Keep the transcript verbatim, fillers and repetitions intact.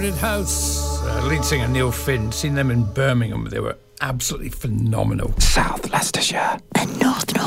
Crowded House. Uh, lead singer Neil Finn. Seen them in Birmingham. They were absolutely phenomenal. South Leicestershire and North North.